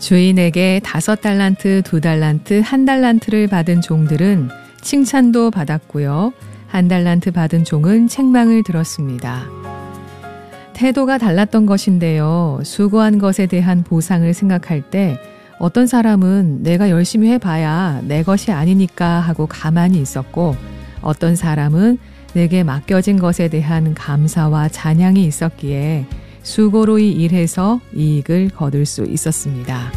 주인에게 5달란트, 2달란트, 1달란트를 받은 종들은 칭찬도 받았고요. 1달란트 받은 종은 책망을 들었습니다. 태도가 달랐던 것인데요. 수고한 것에 대한 보상을 생각할 때 어떤 사람은 내가 열심히 해봐야 내 것이 아니니까 하고 가만히 있었고, 어떤 사람은 내게 맡겨진 것에 대한 감사와 찬양이 있었기에 수고로이 일해서 이익을 거둘 수 있었습니다.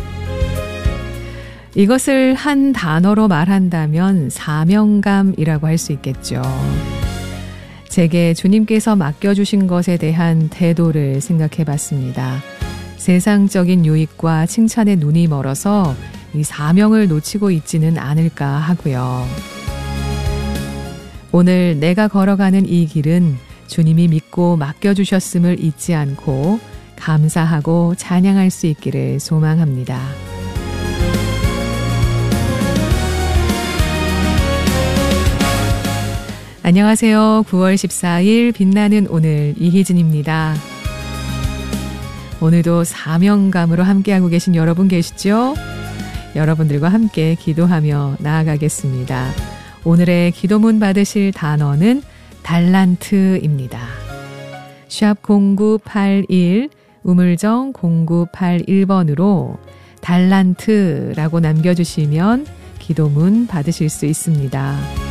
이것을 한 단어로 말한다면 사명감이라고 할 수 있겠죠. 제게 주님께서 맡겨주신 것에 대한 태도를 생각해 봤습니다. 세상적인 유익과 칭찬에 눈이 멀어서 이 사명을 놓치고 있지는 않을까 하고요. 오늘 내가 걸어가는 이 길은 주님이 믿고 맡겨주셨음을 잊지 않고 감사하고 찬양할 수 있기를 소망합니다. 안녕하세요. 9월 14일 빛나는 오늘 이희진입니다. 오늘도 사명감으로 함께하고 계신 여러분 계시죠? 여러분들과 함께 기도하며 나아가겠습니다. 오늘의 기도문 받으실 단어는 달란트입니다. 샵 0981 우물정 0981번으로 달란트라고 남겨주시면 기도문 받으실 수 있습니다.